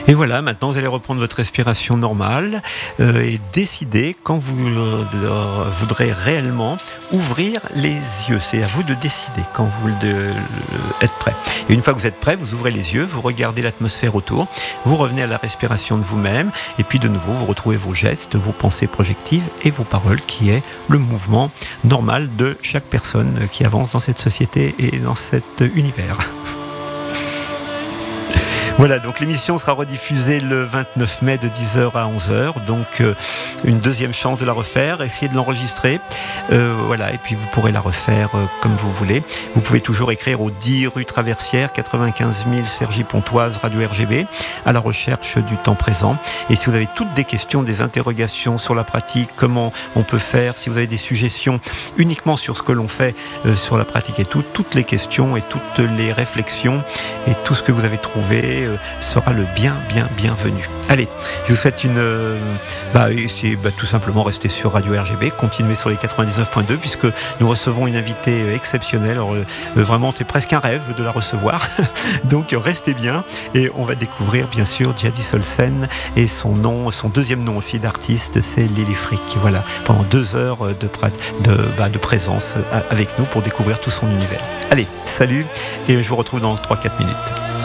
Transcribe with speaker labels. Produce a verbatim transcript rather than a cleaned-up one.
Speaker 1: Et voilà, maintenant vous allez reprendre votre respiration normale euh, et décider quand vous euh, voudrez réellement ouvrir les yeux. C'est à vous de décider quand vous de, de, êtes prêt. Et une fois que vous êtes prêt, vous ouvrez les yeux, vous regardez l'atmosphère autour, vous revenez à la respiration de vous-même et puis de nouveau vous retrouvez vos gestes, vos pensées projectives et vos paroles qui est le mouvement normal de chaque personne qui avance dans cette société et dans cet univers. Voilà, donc l'émission sera rediffusée le vingt-neuf mai de dix heures à onze heures, donc euh, une deuxième chance de la refaire, essayez de l'enregistrer, euh, voilà, et puis vous pourrez la refaire euh, comme vous voulez. Vous pouvez toujours écrire au dix rue Traversière, quatre-vingt-quinze mille Cergy-Pontoise, Radio R G B, à la recherche du temps présent. Et si vous avez toutes des questions, des interrogations sur la pratique, comment on peut faire, si vous avez des suggestions uniquement sur ce que l'on fait euh, sur la pratique et tout, toutes les questions et toutes les réflexions et tout ce que vous avez trouvé sera le bien, bien, bienvenu. Allez, je vous souhaite une... Euh, bah, c'est, bah, tout simplement rester sur Radio R G B, continuer sur les quatre-vingt-dix-neuf point deux, puisque nous recevons une invitée exceptionnelle. Alors, euh, vraiment, c'est presque un rêve de la recevoir. Donc, restez bien. Et on va découvrir, bien sûr, Jadis Olsen et son nom, son deuxième nom aussi d'artiste, c'est Lily Frick. Voilà, pendant deux heures de, de, bah, de présence avec nous pour découvrir tout son univers. Allez, salut, et je vous retrouve dans trois à quatre minutes.